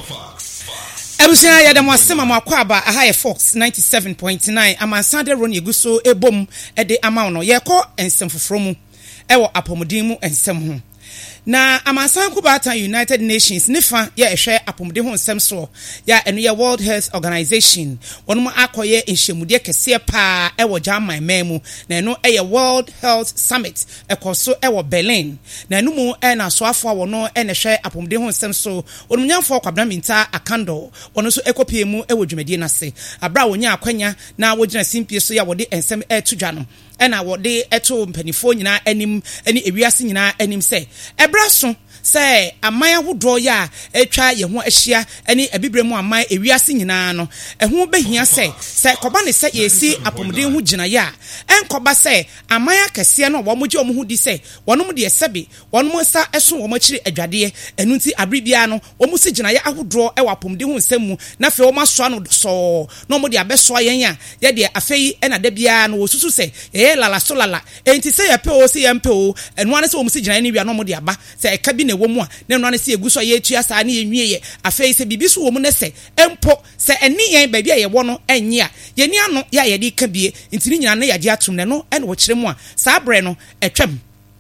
Ebusia ya demo asema mwakwaba aha Fox 97.9 amansade ron yeguso ebom ede ama no yeko ensem fofromu ewo apomodin mu ensem ho na amansan kubata United Nations nifa ya ehwe apomode ho nsem so ya enu ya World Health Organization wonmo akoye enhyemude kese pa ewo German memu na enu eye World Health Summit ekoso ewo Berlin na enu mu na so afo wono ehwe apomode ho nsem so onumnyamfo kwabraminta akando wono so ekopie mu ewo dwumadie nase abra wonya akwanya na wogina simpie so ya wode ensem etudwa no ena wode eto mpanifo nyina anim eni ewiase nyina anim se ebraso se amaya hodo ya etwa ye ho ahia eni abibremu aman ewiase nyina no eho behia se koba ne se yesi apomden ho gina ya enkoba se amaya kese no wo moje omho di se wonom de sebe wonom sa eso wo makiri adwade enu nti abribia no wo musi gina ya ahodo e wapomden ho nsemu na fe wo maso no so no mo de abeso yen ya ye de afei ena da bia no wo susu se lala so lala enti se ye pe o se ye mpe o enu ane se wo musi gina ni wi no mo de aba se eka bi na wo mu a na enu ane se eguso ye etua sa na enwie ye afei se bibi so wo mu ne se empo se eni yen ba bia ye wo no enye a ye ni ano ya ye de ka bie enti ni nyina na ya de atum ne no ene wo kire mu a sa abre no etwam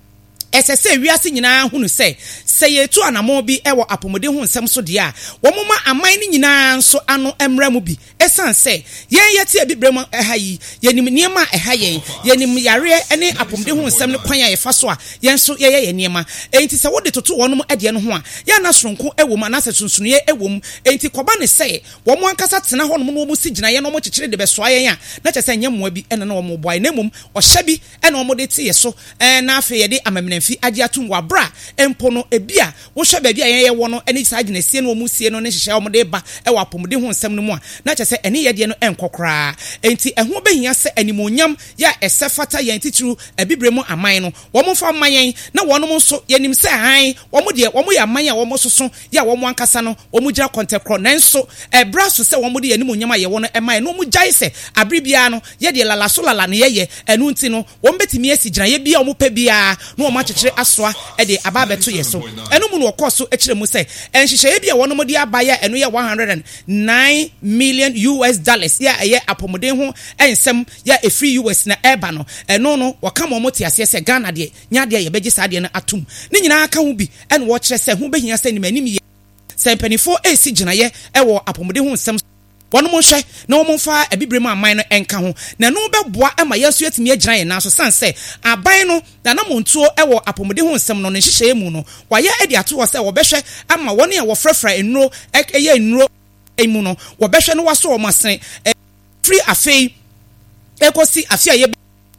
esese wiase nyina hunu se yetu anamo bi ewo apomode hu nsem so de a wo moma aman ni nyina nso ano emra mu bi esan se yen yete abibrem ehayi yenim niema ehayen yenim yare ene apomode hu nsem ne kwan ya yefa so a yen so ye niema enti se wo de toto wonom ade no ho a ya na soronko ewo ma na se sunsunuye ewo mu enti koba ne se wo mo ankasa tena ho no mo si gina ye no mo kikire de beso ayen a na kyese nyemmoa bi ene na wo mo boy na mum ohya bi ene wo mo de tie so na afi ye de amamene fi agi atum wabra empo no ebia wo hwe ba bia ye wo no eni sa gina sie no mu sie no ne hyehyɛ wo de ba e wa apomde ho nsɛm no mu a na kyɛ sɛ eni ye de no enkokora enti ɛho behia sɛ animonyam ya ɛsɛfata yɛn tituru abibre mu aman no wo mo fa mayen na wo no nso yenim sɛ han wo mo de wo mo ya aman a wo mo soso ya wo mo ankasa no wo mo gira kontekro nanso ɛbra so sɛ wo mo de animonyam a ye wo no ɛman no mu gyae sɛ abribia no ye de lala so lala ne ye ɛnu nti no wo mbetimi asi gyina ye bia wo mo pa bia no wo ma kyekere aswa ede ababeto yeso enu mu no koso ekire mu se enhyehyɛ bia wono modi abaya enu ye $109 million ya eye apomode ho ensem ya efree US na eba no enu no wɔka mo moti ase se Ghana de nya de ye beji sade no atum ni nyina aka ho bi enu wo kyerɛ se ho behia se ni manim ye se mpanifo esi gyina ye ewo apomode ho ensem wono mo hwe na wo mo fa abibrem aman no enka ho na no beboa ema yesu atimi agyina ye na so san se aban no na na montuo ewo apomode ho nsem no ne hyehyɛ mu no waya edi ato wo se wo behwe ama woni a wo frefra enuro eye enuro emu no wo behwe no waso wo masen free afei ekosi afia ye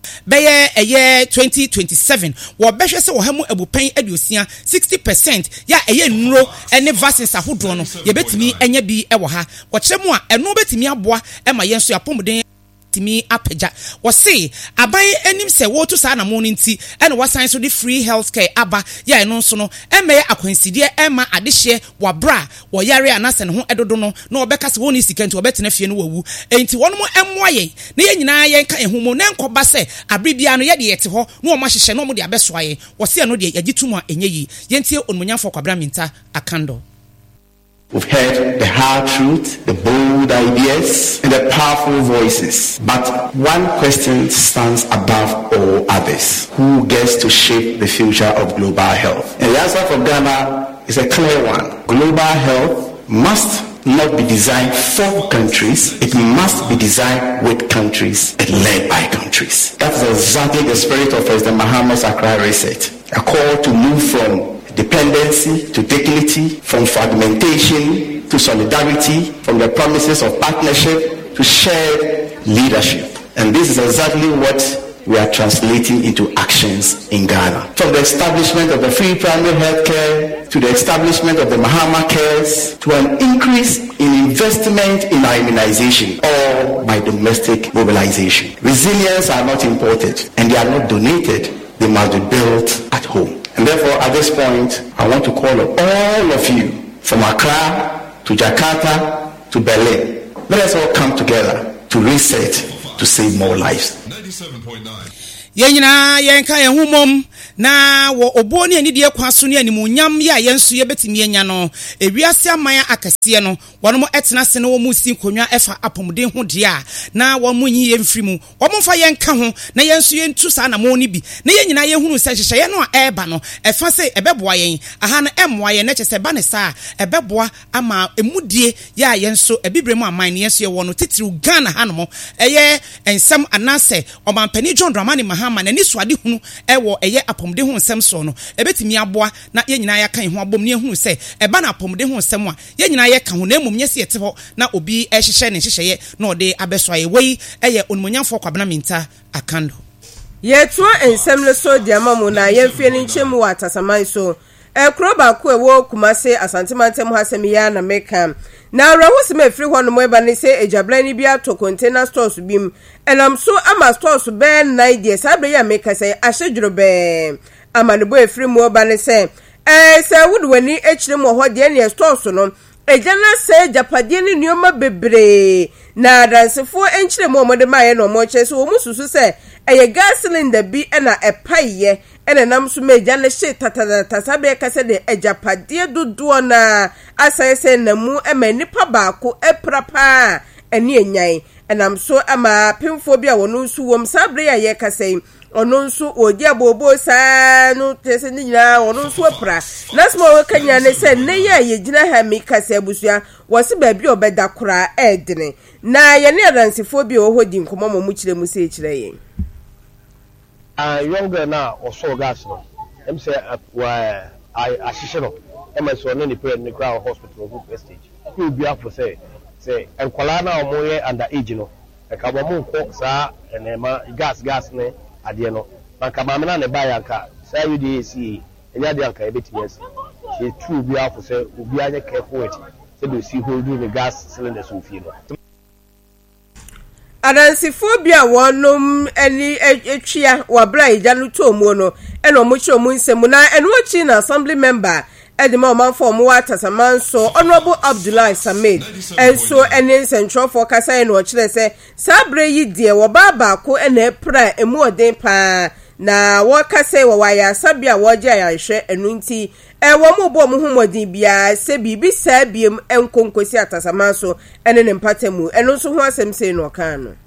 beye eye 2027 wo behwe se wo ha mu abupan aduosia 60% ya eye nuro ene vaccines ahodo no ye betimi enya bi ewo ha wo kire mu a eno betimi aboa ema yenso yapomden mi apeja wo say aban enim se wo to sa na mo nti ene wasan so the free healthcare aba ya eno so no emeye akwansidie ema adehye wabra wo yare anase ne ho edodo no na obeka se woni sika nti obetena fie no wawu enti wono mo emmoa ye na ye nyina ye nka ehumo na enkoba se abribia no ye de yete ho na o ma hyehye na o mo de abeso aye wo se no de yagitum a enye yi yentie onmunyafo kwabraminta akando. We've heard the hard truth, the bold ideas, and the powerful voices. But one question stands above all others. Who gets to shape the future of global health? And the answer for Ghana is a clear one. Global health must not be designed for countries. It must be designed with countries and led by countries. That's exactly the spirit of President Mahama's Accra Reset. A call to move from dependency to dignity, from fragmentation to solidarity, from the promises of partnership to shared leadership. And this is exactly what we are translating into actions in Ghana. From the establishment of the free primary health care to the establishment of the Mahama Cares to an increase in investment in our immunization, all by domestic mobilization. Resilience are not imported and they are not donated. They must be built at home. And therefore, at this point, I want to call on all of you, from Accra to Jakarta to Berlin. Let us all come together to reset, to save more lives. 97.9. Yenyina yenka ehumom na wo obo ne ani die kwa so ne animunyam ya yenso ye betimi anya no ewiase aman akase no wono mo etena se no wo musi konwa efa apomden ho de a na wo munyi ye mfiri mu wo mo fa ye nka ho na yenso ye ntu sa na mo ni bi na ye nyina ye hunu se hyehye no a eba no efa se ebeboa yen aha no emmoa ye na kyese ba ne sa ebeboa ama emudie ya yenso ebibremu aman ne yenso ye wo no titiru Ghana hanomo eye ensem anase omampani John Dramani Mahama na ni suade hunu ewo eye apomde ho nsem so no ebetimi aboa na ye nyina ya kan ho abom ne hunu se eba na apomde ho nsem a ye nyina ye kan ho na emum nyese yete ho na obi ehhehye ne hyehye na ode abeso aye wei eye onmonyamfo kwabena minta akando ye tuo ensem le so diamamu na ye mfie ne nchemu wa atasaman so kroba ko ewo Kumase Asantemantam hasemi ya na meka na rahusi me free ho no mo eba ne se ejablani bi ato container stores bim enam so ama stores be 9 days abre ya meka se ahyedwuro be amanebo e free mo eba ne se se wudu wani echire mo ho de ne stores no ejana se japade ne nioma bebre na dansefo enchire mo de maye no mo che so mo susu se eye gas cylinder bi na epaye ene nam so meja ne hye tatata sabe kase de ejapade dodo na asese na mu nipa baako eprapa ene enyan enam so ama pemfo bi a wono nsu wom sabre ya ye kase ono nsu odi abobo sa no tese ni nyina ono nsu opra nasmo we kanya ne se ne ye gina ha mi kase abusua wose ba bi obeda kora edene na ye ne ransifo bi o hodi nkomo mo mu kire mu se kire ye younger na also gas no em say I shishero em so no ni prayer ni crowd hospital group stage ku bi afo say enkwala na omoye under age no e ka bo mu nko sa enema gas ne ade no na ka ma na ne ba ya ka say you dey see enya de anka e betimi asi she true bi afo say obi anya careful with say do see holding the gas cylinder so fie no Adansifo bia wonum eni etwia wabra ijanu to mu no eno mo chi omu nsemu na eno chi na assembly member edema omanfo mo watasaman so honorable Abdullah Samed enso eni central for kasa eno kire se sabre yi die wo baba ko ena epra emu oden pa na wo kasa wo waya sabia wo je ayanhwe enu nti wo mo bo mo humodin bia se bibi sa biem enkonkosi atasaman so ene ne mpatemu eno so ho asem se no kan no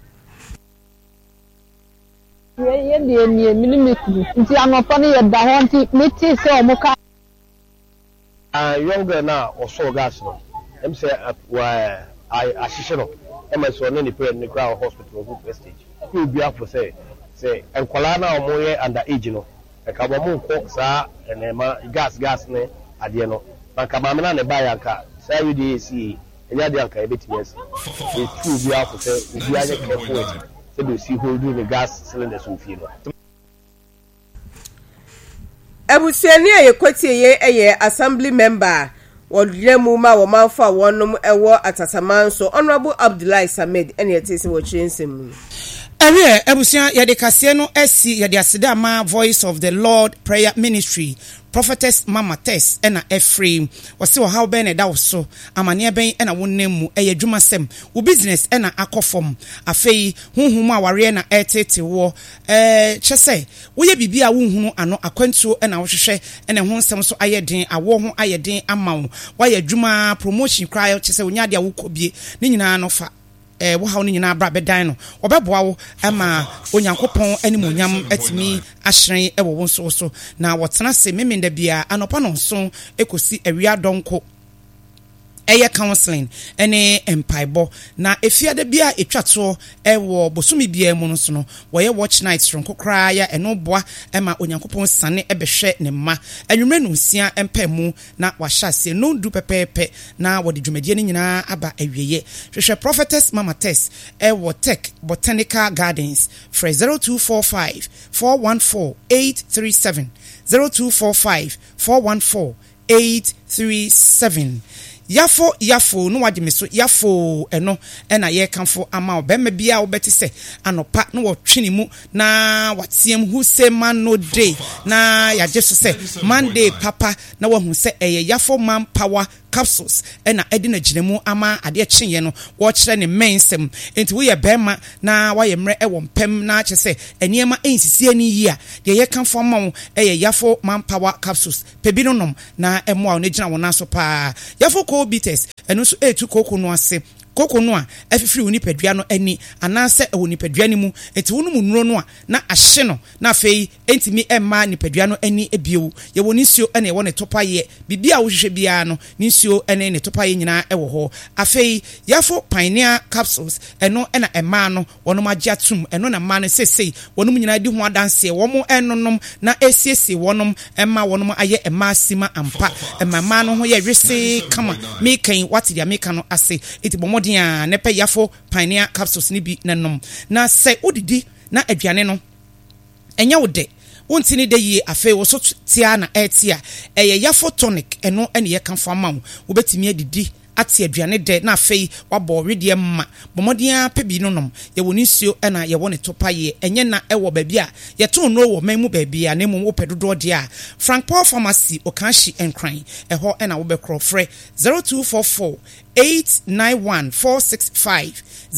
ye de ni milimeter nti anopo ne ye da ho nti meti se o mo ka younger na also gas no em say I shishero em so no ni prayer ni crowd hospital group stage ku bi afo say enkwala na omoye under age no e ka bo mu nko sa enema gas ne ade no na ka ma na ne ba ya ka say you dey see enya de anka e betimi asi e true bi afo say obi anya careful with say do see holding the gas cylinder so fie no Abusuani ayekwati ye assembly member wodlemu ma wo manfa wonum ewo atasaman so honorable Abdullah Samed ene yetese wo chiensem Awie ebusia yede kase no esi yede aseda ma Voice of the Lord Prayer Ministry Prophetess Mama Tess ena Ephraim wose wo how ben eda wo so amane ben ena wonnemu eye dwumasem wo business ena akofom afei hunhum aware na etete wo chese wo ye bibia wo hunu ano akwantuo ena wo hwehwe ena ho nsem so ayeden awo ho ayeden amawo wa ye dwuma promotion cry chese wonya de awokobie ni nyina no fa wo hawo ni nyina bra bedan no obeboa wo ama onyankopon animonyam atimi ahyeren ewo wo so na wotena se memenda bia anopa no so ekosi awia donko eye counseling ene empaibo na efiade bia etwato ewo bosumi bia mu no so no wo ye watch night ronko kra ya eno boa ema onyankopon sane ebehwe ne ma anwumre no nsia empamu na wahyaase no du pepepe na wode dwumadie ni nyina aba awieye hwehwe Prophetess Mama Tess ewo Tech Botanical Gardens for 0245 414 837 0245 414 837 Yafo no wadi meso yafo eno ena ye kanfo ama obema bia obeti se anopa no wotwene mu na watiem hu se man no day na ya jesu se Monday papa na wahu se eye yafo man power capsules ena edina ginemu ama ade kyenye no wo kire ne mensem enti wo ye bema na wa ye mre e wo mpem na kyese eniema ensisi ani yi a de ye kan fo ma yafo manpower capsules pebinonom na emo a ne gina wona so pa yafo co bitters eno so etu koko no ase koko no a afifiri woni padua no ani anase woni padua ni mu enti wonu mu nuro no a na ahye no na afei entimi emma ni padua no ani ebiewu ye woni nsuo ene ye woni topaye bibia wo hwehwe bia no ni nsuo ene ne topaye nyina ewo ho afei yafo pioneer capsules eno ena emma no wonom agya tum eno na ma no sesei wonom nyina di ho adanse womo enonom na esiesie wonom emma wonom aye emma sima ampa emma no ho ye hwese kama me kan wati dia me kan no ase iti dia ne pe yafo pioneer capsules ni bi nanom na se odidi na aduane no enya wode wontini de yi afi wo so tia na etia eye yafo tonic eno ene ye kan fa ma wo betimi adidi ati aduane de na afi wabo redie mma bomodia pebi nonom ye woni suo ena ye woni topaye enye na ewo baabi a ye to no wo manmu baabi a na mu wo pedodo de a Frank Paul Pharmacy Okanshi Enkran eho ena wo be krofre 0244 891-465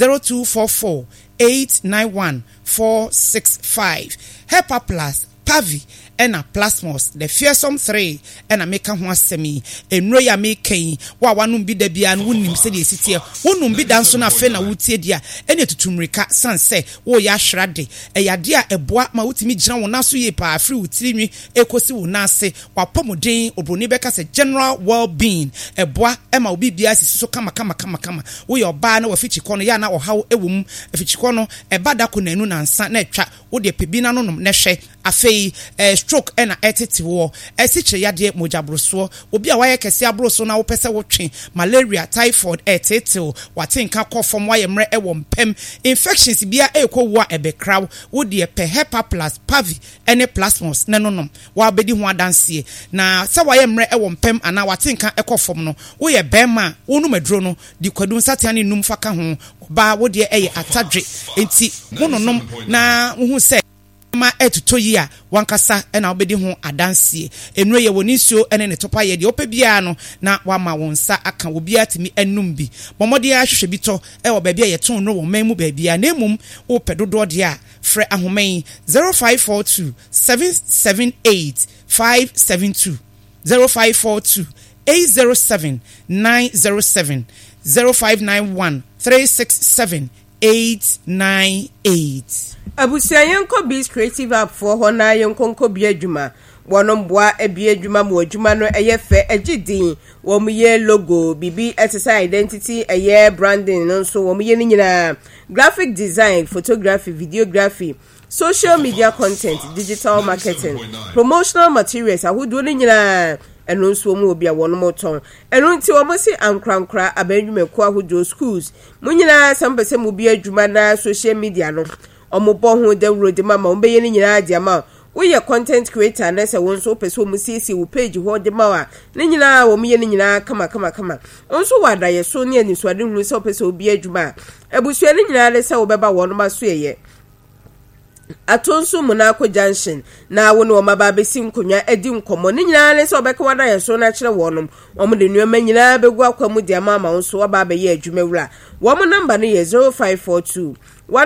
0244-891-465 Hepa Plus Pavi ena Plasmos the fearsome 3 ena meka ho asemi enro ya mekan wa wanum bi da bia no wonim se de sitie wonum bi dan so na fe na wutie dia ene tutumrika sanse wo ya hwrade eyade a eboa ma wutimi gina wona so ye pa afri wutirinwi ekosi wona ase wa pomodin obroni beka se general well-being eboa ema obi bia sisi so kama wo ye oba na wafichi kono ya na ohaw ewum afichi kono ebada ko nanu na nsa na etwa wo de pebina no nom na hwe afei stroke ena etete wo esiche yade mojabroso obi a waye kese abroso na wo pese wo twen malaria typhoid etete watenka kofom waye mre ewo mpem infections bia ekwo ebekraw wo de pe Hepa Plus Pavi ene Plasmos nenonom wa bedi ho adanse na se waye mre ewo mpem ana watenka ekofom no wo ye bema wonu maduro no di kwadun satiane num faka ho ba wo de eye atadwe enti wononom na wo hu se ma etuto yi a wankasa ena obedi ho adanse enuro ye woni nsuo ene ne topa ye de opebia no na wama wonsa aka obi atimi enum bi bomode a hwehwe bi to e wo baabi a ye ton no wo manmu baabia na emum wo pedodo de a frɛ ahoman 0542 778 572 0542 807 907 0591 367 898 Abusia yenko Biz Creative App for hona yenko bi adwuma wonom boa abi adwuma mo adwuma no eyefe agidin wo mu ye logo bibi exercise identity eye branding no so wo mu ye nyina graphic design photography videography social media content digital marketing promotional materials ahodo ni nyina eno nso mu obi a wono moton eno nti wo mo si ankrankra abadwuma ko ahodo schools mu nyina sambese mu bi adwuma na social media no omobo ho de road mama ombeye ni nyina ade ama we ye content creator na se won so pese wo sisi wo page ho de mawa ni nyina wo mye ni nyina kama onso wada ye so ne ani so ade hu se pese obi adwuma abusua ni nyina le se wo beba wono ma so ye atonso Monaco Junction na wo no maba besi nkonwa edi nkomo ni nyina le se obeka wada ye so na kire wonom omo de nuama nyina begu akwamu de ama onso waba be ye adwuma wura wo mo number no ye 0542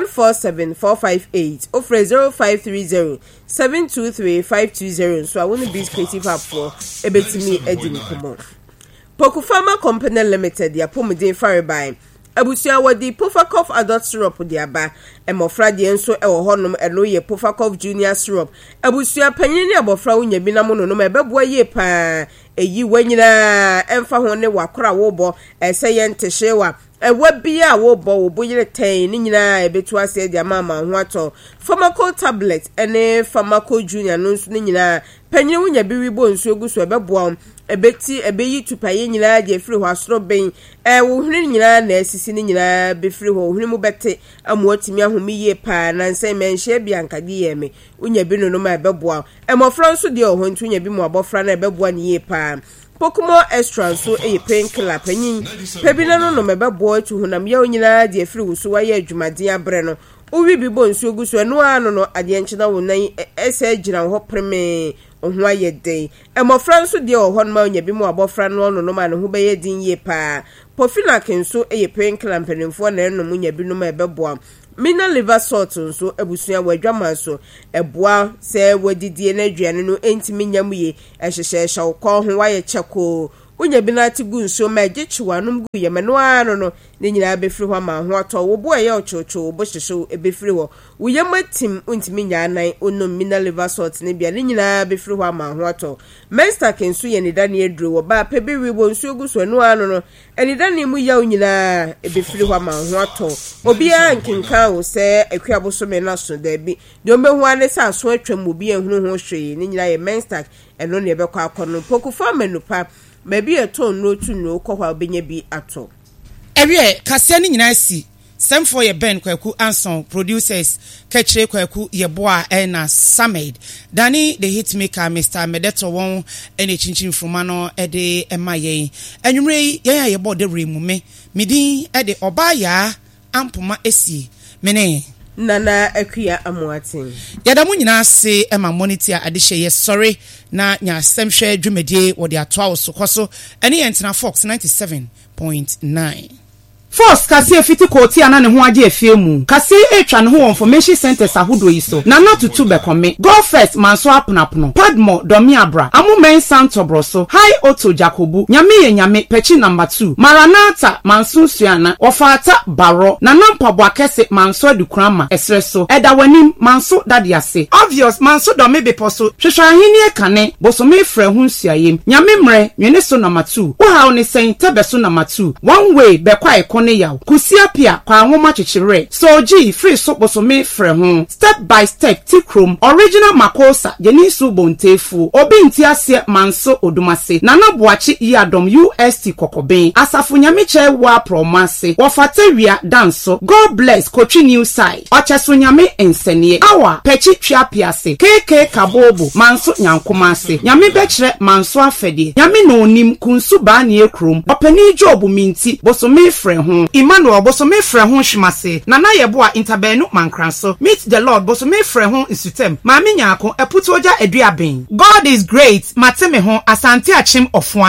147458 or 0530 723 520 so I want to be Creative App for ebetimi edi nkomo Poku Pharma Company Limited ya pomodin faribai abusia wadi Pofacof adult syrup di aba emofra de enso ewo honom eno ye Pofacof junior syrup abusia panyin ni abofra wonya bi na mo no ebeboa ye pa eyi wanyina emfa ho ne wakora wo bo ese ye ntehyewa ewa bia wo bo wo boyire ten ni nyina ebetu ase de mama ho ato Pharmaco tablet ene Pharmaco junior no nso ni nyina panyin wonya bi wi bo nso egu so ebeboa ebeti ebeyi tupaye nyina de free ho asoro ben wo hwene nyina na asisi ni nyina be free ho hwene mu bete amuotimi ahomi ye pa na nse menhye bia nkade ye me unya bi no ma ebeboa emofra nso de ho ntu nya bi mu abofra na ebeboa ni ye pa Pokumo extra so painkiller panyin pebina no mebeboa tu hunam ya onyina de free wo so wa ye adwumaden abre no uwi bi bo nso gu so no ano no ade enche na wonan ese agyina ho preme ohun ayede emofra nso de ohonma onya bi mu abofra no no ma ne ho beye din ye pa Pofina kenso eye painkiller mpanimfo na enum nya bi no ma ebeboa Mina liver salt nso ebusua wadwama so eboa se wadidie na aduane no entimi nyamuye ehyehye ukọ ho waye cheko unya bi na tigu nso ma gichiwa no gu yemano ano no ne nyina befiri ho ma ho ato wo bo eye ochocho bo hyehye ebefiri ho uyematim untimi nyanan onum mina liver salt ne bia ne nyina befiri ho ma ho ato Mensta kenso ye ne dane eduro wo ba pe bi wi bo nso gu so no ano no eni dane mu ya nyina ebefiri ho ma ho ato obi a nkinka wo se akwiaboso me na so da bi de omehu ane sa so atwam obi ehunu ho hwe ne nyina ye Mensta eno ne bekọ akono pokufa menupa Maybe a tone no to no kwa benye bi ato. Ewie kase ni nyina si sem for ye ben kwaku anson producers kechire kwaku ye boa na Samed Dani the hitmaker Mr. Medeto won ene chinchin fruma no de emaye anwumre ye ye bo de remume midin de oba ya ampoma esi mene Nana Akuya Amuatin. Yadamu nyina se ema monitor adehye ye sorry na nya semhwe dwumedie wo de atoa so koso ene yentina Fox 97.9 Force kase fiti koti ana ne ho age afie mu kase etwa ne ho information centers ahodo yi so na tutu bekome go first manso aponapono padmo domi abra amumen santo broso high auto jacobu nyame ye nyame pechi number 2 maranata manso suana ofata baro na nampabo akese manso adukrama esreso edawanim manso dadiase obvious manso domi beposo hwehwahini ekane bosome frɛ ho nsuayem nyame mre nwene so number 2 wo ha oni sen tebeso number 2 one way bekwa ne yaw kusia pia kwa nwoma chichire soji free so bosome frɛ ho step by step tikrom original makosa jenisu bontefu obi ntiase manso odumase nana boachi yadom UST kokoben asafo nyame wa promase wofatewia danso God bless Kochi new side ocheso nyame ensenie awa pechi twapiase KK kabobo manso nyankomase nyame bekire manso afedie nyame no onim kunsu ba ne ekrom opani job minti bosome frɛ ho Emmanuel bosome frɛ ho hwimase nana yeboa interbenu mankranso meet the Lord bosome frɛ ho isutem maami nyaako eputoja aduaben God is great mateme ho asante achim ofo